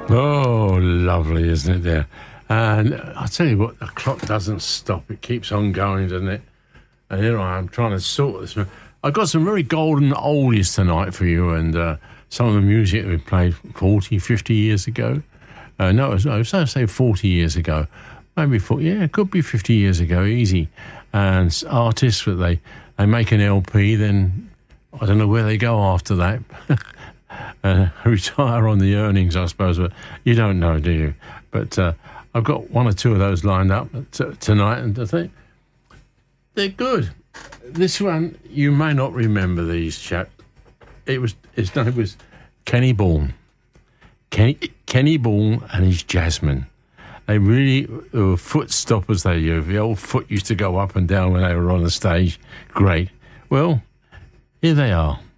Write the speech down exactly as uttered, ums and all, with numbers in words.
Oh, lovely, isn't it there? And I tell you what, the clock doesn't stop. It keeps on going, doesn't it? And here I am trying to sort this. I've got some very golden oldies tonight for you, and uh, some of the music that we played forty, fifty years ago. Uh, no, I was, I was going to say forty years ago. Maybe forty, yeah, it could be fifty years ago, easy. And artists, that they, they make an L P, then I don't know where they go after that. uh, retire on the earnings, I suppose, but you don't know, do you? But uh, I've got one or two of those lined up t- tonight, and I think they're good. This one, you may not remember these, chap. It was his name was Kenny Bourne. Kenny, Kenny Bourne and his Jasmine. They really were foot stoppers, they were. The old foot used to go up and down when they were on the stage. Great. Well, here they are.